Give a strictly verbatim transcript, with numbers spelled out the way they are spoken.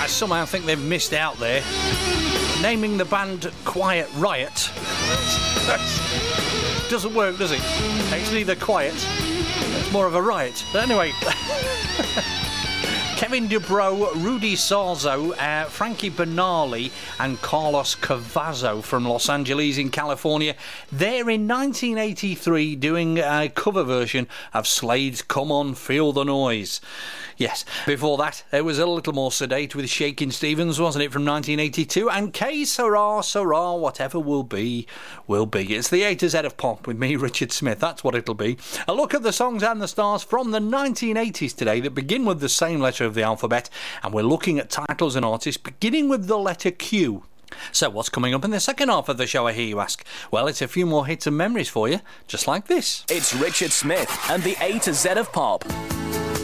somehow think they've missed out there. Naming the band Quiet Riot doesn't work, does it? It's neither quiet, it's more of a riot. But anyway... Kevin Dubrow, Rudy Sarzo, uh, Frankie Benali and Carlos Cavazo from Los Angeles in California. They're in nineteen eighty-three doing a cover version of Slade's Come On, Feel the Noise. Yes, before that, it was a little more sedate with Shakin' Stevens, wasn't it, from nineteen eighty-two? And K Sarah, Sarah, whatever will be, will be. It's the A to Z of pop with me, Richard Smith. That's what it'll be. A look at the songs and the stars from the nineteen eighties today that begin with the same letter of the alphabet, and we're looking at titles and artists beginning with the letter Q. So what's coming up in the second half of the show, I hear you ask? Well, it's a few more hits and memories for you, just like this. It's Richard Smith and the A to Z of pop.